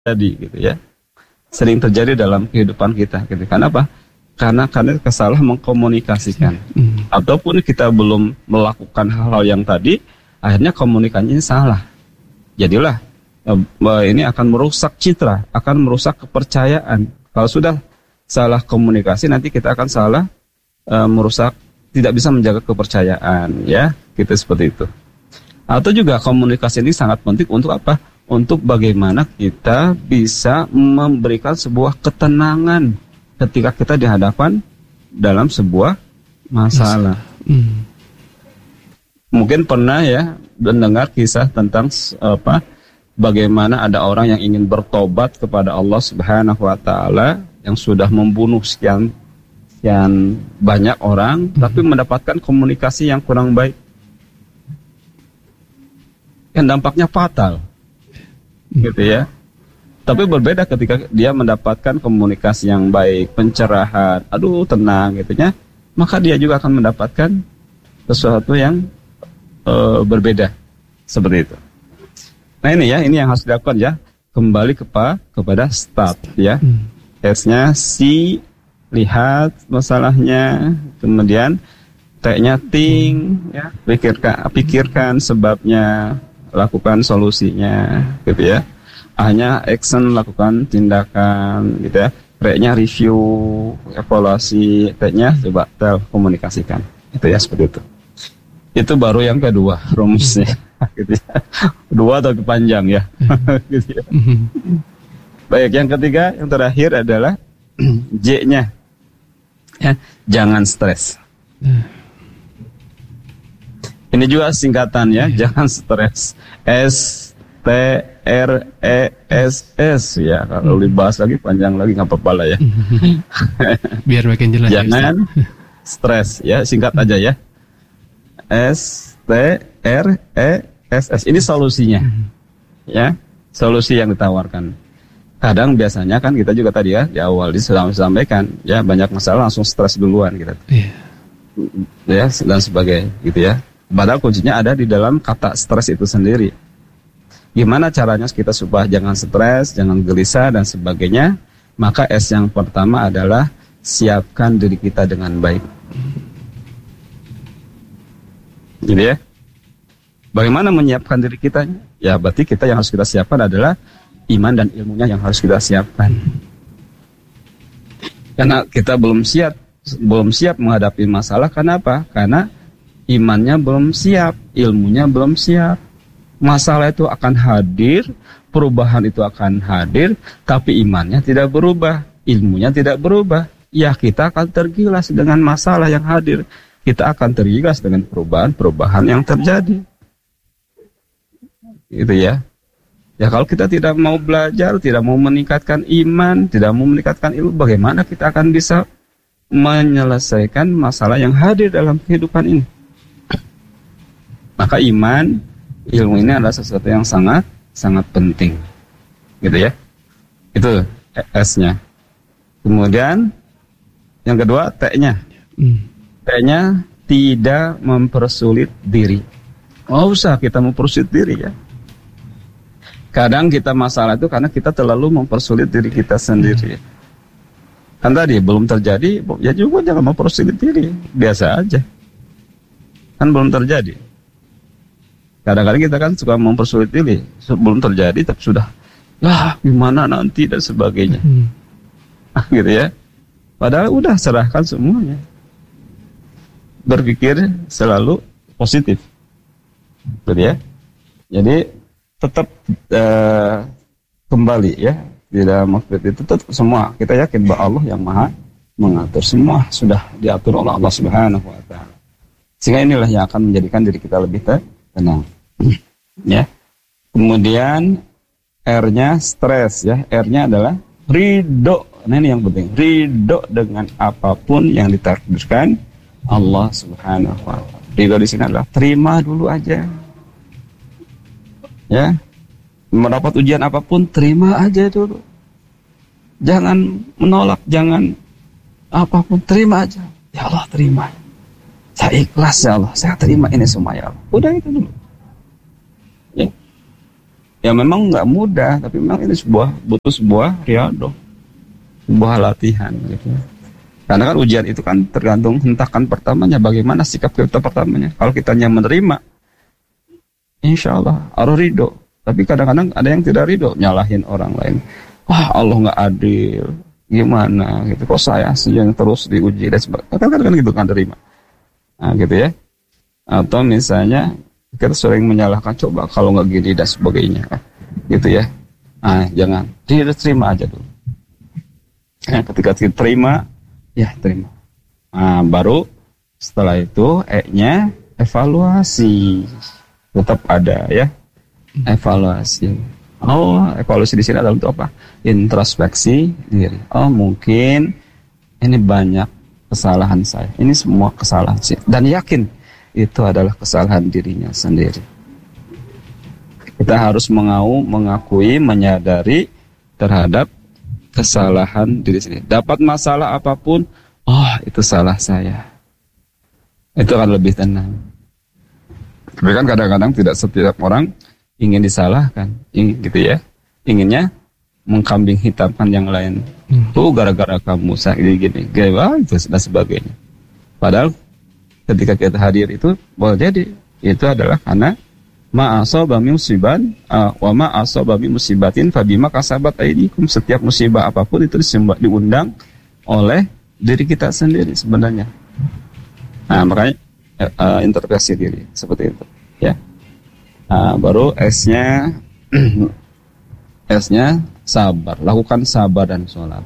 Jadi gitu ya. Sering terjadi dalam kehidupan kita gitu. Kenapa? Karena kita salah mengkomunikasikan. Ataupun kita belum melakukan hal-hal yang tadi, akhirnya komunikasinya salah. Jadilah ini akan merusak citra, akan merusak kepercayaan. Kalau sudah salah komunikasi, nanti kita akan salah merusak, tidak bisa menjaga kepercayaan, ya, gitu seperti itu. Atau juga komunikasi ini sangat penting untuk apa? Untuk bagaimana kita bisa memberikan sebuah ketenangan ketika kita dihadapan dalam sebuah masalah. Mungkin pernah ya mendengar kisah tentang bagaimana ada orang yang ingin bertobat kepada Allah Subhanahu wa taala yang sudah membunuh sekian banyak orang, tapi mendapatkan komunikasi yang kurang baik. Yang dampaknya fatal. Gitu ya. Tapi berbeda ketika dia mendapatkan komunikasi yang baik, pencerahan, tenang gitu ya, maka dia juga akan mendapatkan sesuatu yang berbeda seperti itu. Nah ini yang harus dilakukan ya, kembali kepada start ya. S-nya see, lihat masalahnya, kemudian T-nya think ya, pikirkan sebabnya, lakukan solusinya gitu ya. A-nya action, lakukan tindakan gitu ya. R-nya review, evaluasi, T-nya coba komunikasikan. Itu ya, seperti itu. Itu baru yang kedua rumusnya gitu ya. Dua atau panjang ya. Gitu ya. Baik, yang ketiga, yang terakhir adalah J-nya ya, jangan stres. Ini juga singkatan ya, jangan stres. S-T-R-E-S-S ya. Kalau dibahas lagi panjang lagi nggak apa-apa lah ya. Biar makin jelas. Jangan stres ya, singkat aja ya. S-T-R-E-S-S. Ini solusinya. Ya, solusi yang ditawarkan. Kadang biasanya kan kita juga tadi ya di awal sudah sampaikan ya, banyak masalah langsung stres duluan gitu. Ya, dan sebagainya gitu ya. Padahal kuncinya ada di dalam kata stres itu sendiri. Gimana caranya kita supaya jangan stres, jangan gelisah dan sebagainya? Maka S yang pertama adalah siapkan diri kita dengan baik. Jadi ya, bagaimana menyiapkan diri kita? Ya berarti kita yang harus kita siapkan adalah iman dan ilmunya yang harus kita siapkan. Karena kita belum siap menghadapi masalah. Kenapa? Karena imannya belum siap, ilmunya belum siap. Masalah itu akan hadir, perubahan itu akan hadir, tapi imannya tidak berubah, ilmunya tidak berubah. Ya kita akan tergilas dengan masalah yang hadir. Kita akan tergilas dengan perubahan yang terjadi. Gitu ya. Ya kalau kita tidak mau belajar, tidak mau meningkatkan iman, tidak mau meningkatkan ilmu, bagaimana kita akan bisa menyelesaikan masalah yang hadir dalam kehidupan ini? Maka iman, ilmu ini adalah sesuatu yang sangat penting. Gitu ya. Itu S-nya. Kemudian yang kedua T-nya. T-nya tidak mempersulit diri. Nggak usah kita mempersulit diri ya. Kadang kita masalah itu karena kita terlalu mempersulit diri kita sendiri. Kan tadi belum terjadi, ya juga jangan mempersulit diri, biasa aja. Kan belum terjadi. Kadang-kadang kita kan suka mempersulit diri, belum terjadi tapi sudah, gimana nanti dan sebagainya. Gitu ya. Padahal udah serahkan semuanya. Berpikir selalu positif. Gitu ya. Jadi tetap kembali ya, tidak maksud itu tetap semua kita yakin bahwa Allah yang maha mengatur, semua sudah diatur oleh Allah Subhanahu wa taala. Sehingga inilah yang akan menjadikan diri kita lebih tenang. Ya. Kemudian R-nya stres ya, R-nya adalah ridho. Nah ini yang penting, ridho dengan apapun yang ditakdirkan Allah Subhanahu wa taala. Ridho di sini adalah terima dulu aja. Ya, mendapat ujian apapun terima aja dulu. Jangan menolak, jangan apapun terima aja. Ya Allah terima. Saya ikhlas ya Allah, saya terima ini semua ya Allah. Udah itu dulu. Ya. Ya memang nggak mudah, tapi memang ini butuh sebuah riyadhah, sebuah latihan gitu. Karena kan ujian itu kan tergantung hentakan pertamanya, bagaimana sikap kita pertamanya. Kalau kitanya menerima, insya Allah ridho. Tapi kadang-kadang ada yang tidak ridho, nyalahin orang lain. Wah, Allah nggak adil, gimana gitu. Kok saya sih yang terus diuji dan sebagainya. Kadang-kadang gitu kan terima. Nah gitu ya. Atau misalnya kita sering menyalahkan, coba kalau nggak gini dan sebagainya, gitu ya. Nah, jangan, terima aja dulu. Nah, ketika kita terima, ya terima. Nah, baru setelah itu E-nya evaluasi, tetap ada ya, evaluasi. Oh, evaluasi di sini adalah untuk apa? Introspeksi diri. Oh, mungkin ini banyak kesalahan saya. Ini semua kesalahan saya. Dan yakin itu adalah kesalahan dirinya sendiri. Kita harus mengakui, menyadari terhadap kesalahan diri sendiri. Dapat masalah apapun, oh itu salah saya. Itu akan lebih tenang. Tapi kan kadang-kadang tidak setiap orang ingin disalahkan, gitu ya. Inginnya mengkambing hitamkan yang lain. Tuh gara-gara kamu gini, dan sebagainya. Padahal ketika kita hadir itu boleh jadi itu adalah karena ma'asaba min musiban wa ma'asaba min musibatin fabima kasabat aydikum. Setiap musibah apapun itu diundang oleh diri kita sendiri sebenarnya. Nah, makanya introspeksi diri seperti itu ya. Nah, baru S-nya sabar, lakukan sabar dan sholat.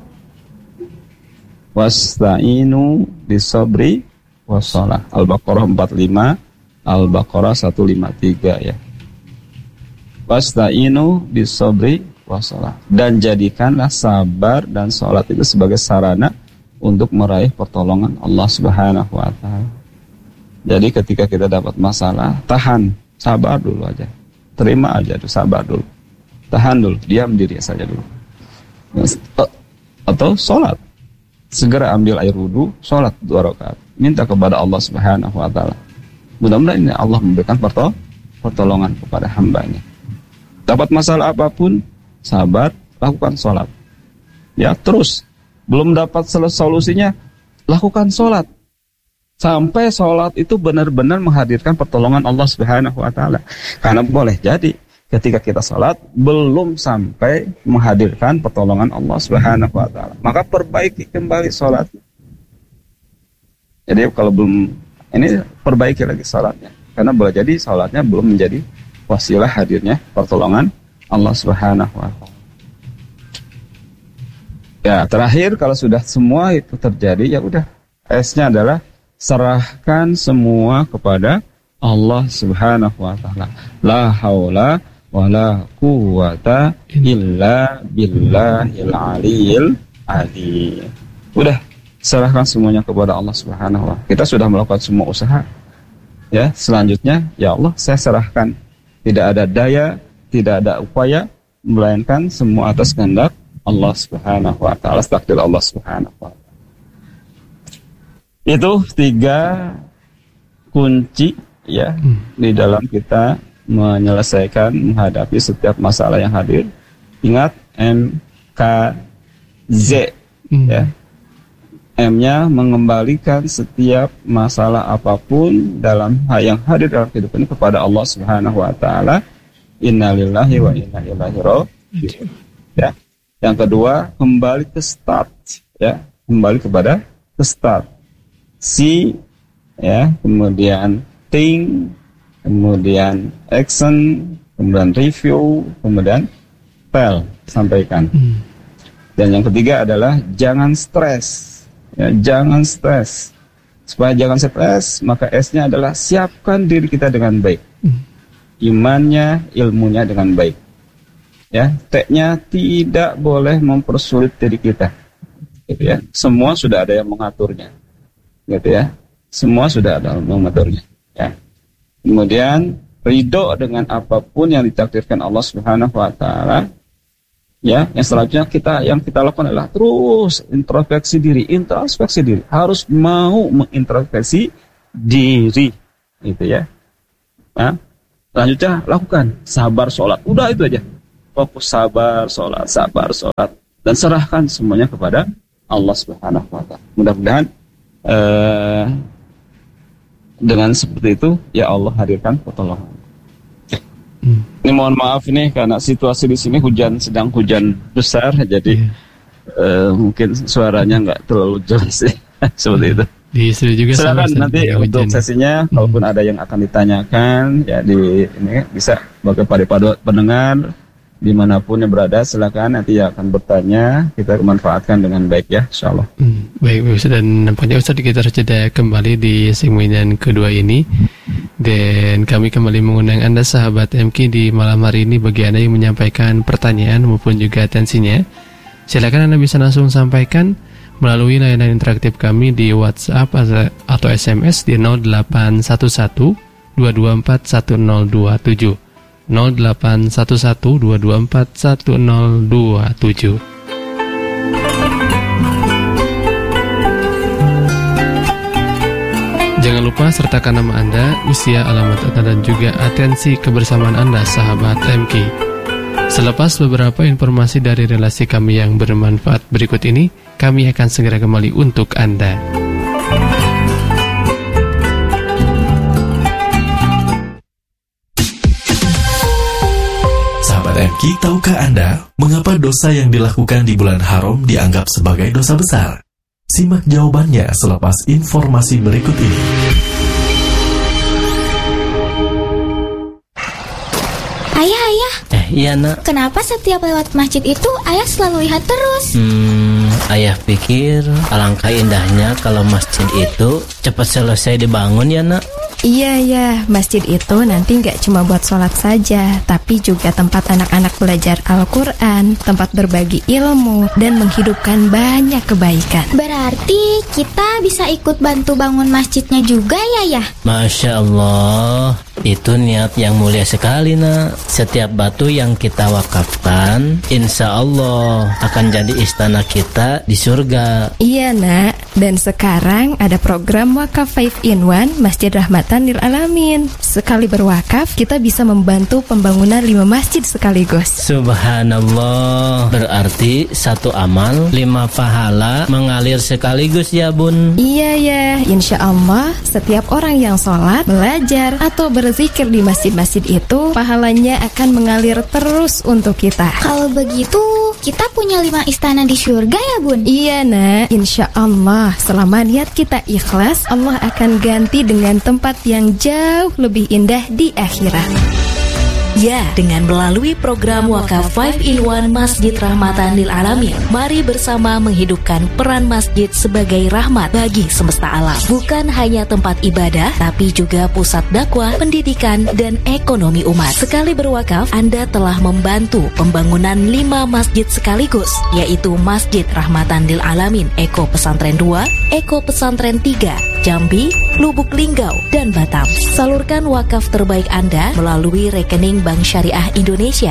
Wasta'inu bisabri wassalah. Al-Baqarah 45, Al-Baqarah 153 ya. Wasta'inu bisabri wassalah. Dan jadikanlah sabar dan sholat itu sebagai sarana untuk meraih pertolongan Allah Subhanahu wa ta'ala. Jadi ketika kita dapat masalah, tahan, sabar dulu aja. Terima aja dulu, sabar dulu. Tahan dulu, diam diri saja dulu. Atau sholat. Segera ambil air wudu, sholat 2 rakaat. Minta kepada Allah Subhanahu wa ta'ala. Mudah-mudahan ini Allah memberikan pertolongan kepada hambanya. Dapat masalah apapun, sabar, lakukan sholat. Ya, terus. Belum dapat solusinya, lakukan sholat. Sampai sholat itu benar-benar menghadirkan pertolongan Allah Subhanahu wa ta'ala. Karena boleh jadi, ketika kita sholat, belum sampai menghadirkan pertolongan Allah Subhanahu wa ta'ala. Maka perbaiki kembali sholat. Jadi kalau belum, ini perbaiki lagi sholatnya. Karena boleh jadi sholatnya belum menjadi wasilah hadirnya pertolongan Allah Subhanahu wa ta'ala. Ya, terakhir kalau sudah semua itu terjadi, ya udah. S-nya adalah serahkan semua kepada Allah Subhanahu wa ta'ala. La haula wala quwwata illa billahil aliyil azim. Udah, serahkan semuanya kepada Allah Subhanahu wa ta'ala. Kita sudah melakukan semua usaha. Ya, selanjutnya ya Allah, saya serahkan. Tidak ada daya, tidak ada upaya, melainkan semua atas kehendak Allah Subhanahu wa ta'ala, takdir Allah Subhanahu wa ta'ala. Itu 3 kunci ya di dalam kita menyelesaikan, menghadapi setiap masalah yang hadir. Ingat MKZ ya. M-nya mengembalikan setiap masalah apapun dalam hal yang hadir dalam kehidupan ini kepada Allah Subhanahu wa ta'ala. Innalillahi wa inna ilaihi raji'un. Ya. Yang kedua, kembali ke start ya, kembali kepada ke start. C ya, kemudian think, kemudian action, kemudian review, kemudian tell, sampaikan. Dan yang ketiga adalah jangan stres. Ya, jangan stres. Supaya jangan stres, maka S-nya adalah siapkan diri kita dengan baik. Imannya, ilmunya dengan baik. Ya, T-nya tidak boleh mempersulit diri kita. Gitu ya. Semua sudah ada yang mengaturnya. Gitu ya. Semua sudah ada yang mengaturnya. Ya. Kemudian ridho dengan apapun yang ditakdirkan Allah Subhanahu wa ta'ala. Ya, yang selanjutnya yang kita lakukan adalah terus introspeksi diri, harus mau mengintrospeksi diri, gitu ya. Nah, Selanjutnya lakukan sabar sholat. Udah itu aja. Fokus sabar sholat, dan serahkan semuanya kepada Allah Subhanahu wa Ta'ala. Mudah-mudahan dengan seperti itu ya Allah hadirkan pertolongan. Ini mohon maaf nih karena situasi di sini sedang hujan besar, jadi mungkin suaranya nggak terlalu jelas ya. Seperti itu. Juga silakan nanti untuk sesinya, kalaupun ada yang akan ditanyakan ya ini bisa bagi para pendengar dimanapun yang berada, silakan nanti akan bertanya, kita manfaatkan dengan baik ya, insyaallah. Baik Ustaz, dan nampaknya Ustaz kita sudah kembali di segmen kedua ini, dan kami kembali mengundang Anda sahabat MK di malam hari ini. Bagi Anda yang menyampaikan pertanyaan maupun juga atensinya, silakan Anda bisa langsung sampaikan melalui layanan interaktif kami di WhatsApp atau SMS di 0811 224 1027 0811 224 1027. Jangan lupa sertakan nama Anda, usia, alamat Anda, dan juga atensi kebersamaan Anda sahabat MK. Selepas beberapa informasi dari relasi kami yang bermanfaat berikut ini, kami akan segera kembali untuk Anda. Sahabat MK, tahukah Anda mengapa dosa yang dilakukan di bulan haram dianggap sebagai dosa besar? Simak jawabannya selepas informasi berikut ini. Ayah. Iya nak. Kenapa setiap lewat masjid itu ayah selalu lihat terus? Ayah pikir alangkah indahnya kalau masjid itu cepat selesai dibangun ya nak. Iya, masjid itu nanti nggak cuma buat sholat saja, tapi juga tempat anak-anak belajar Al-Quran, tempat berbagi ilmu, dan menghidupkan banyak kebaikan. Berarti kita bisa ikut bantu bangun masjidnya juga ya, Yah? Masya Allah, itu niat yang mulia sekali nak. Setiap batu yang kita wakafkan, insya Allah akan jadi istana kita di surga. Iya nak, dan sekarang ada program Wakaf 5-in-1 Masjid Rahmatan lil Alamin. Sekali berwakaf, kita bisa membantu pembangunan 5 masjid sekaligus. Subhanallah, berarti satu amal 5 pahala mengalir sekaligus ya bun. Iya ya, insya Allah setiap orang yang sholat, belajar, atau berzikir di masjid-masjid itu, pahalanya akan mengalir terus untuk kita. Kalau begitu, kita punya 5 istana di surga ya bun? Iya nak, insya Allah selama niat kita ikhlas, Allah akan ganti dengan tempat yang jauh lebih indah di akhirat. Ya, dengan melalui program Wakaf 5-in-1 Masjid Rahmatan lil Alamin, mari bersama menghidupkan peran masjid sebagai rahmat bagi semesta alam. Bukan hanya tempat ibadah, tapi juga pusat dakwah, pendidikan, dan ekonomi umat. Sekali berwakaf, Anda telah membantu pembangunan 5 masjid sekaligus, yaitu Masjid Rahmatan lil Alamin Eko Pesantren 2, Eko Pesantren 3, Jambi, Lubuk Linggau, dan Batam. Salurkan wakaf terbaik Anda melalui rekening Bank Syariah Indonesia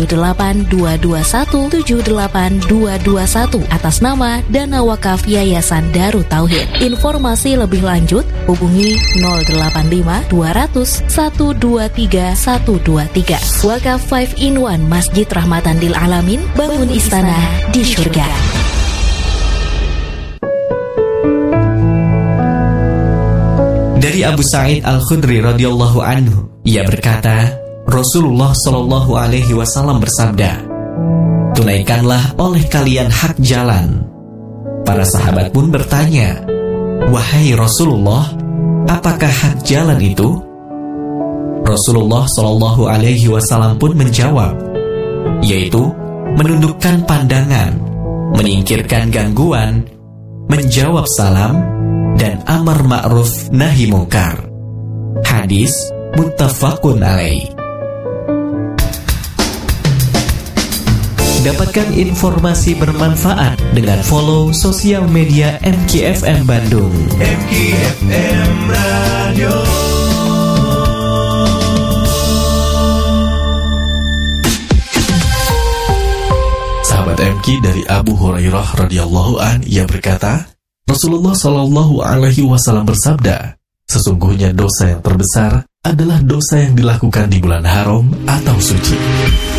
78221 atas nama Dana Wakaf Yayasan Darut Tauhid. Informasi lebih lanjut hubungi 085 200 123 123. Wakaf 5-in-1 Masjid Rahmatan lil Alamin, bangun istana di surga. Dari Abu Sa'id Al-Khudri radhiyallahu anhu, ia berkata, Rasulullah Shallallahu Alaihi Wasallam bersabda, tunaikanlah oleh kalian hak jalan. Para sahabat pun bertanya, wahai Rasulullah, apakah hak jalan itu? Rasulullah Shallallahu Alaihi Wasallam pun menjawab, yaitu menundukkan pandangan, menyingkirkan gangguan, menjawab salam, dan amar ma'ruf nahi mungkar. Hadis muttafaqun alaih. Dapatkan informasi bermanfaat dengan follow sosial media MKFM Bandung. MKFM Radio. Sahabat MK, dari Abu Hurairah radhiyallahu an, ia berkata, Rasulullah Shallallahu Alaihi Wasallam bersabda, sesungguhnya dosa yang terbesar adalah dosa yang dilakukan di bulan haram atau suci.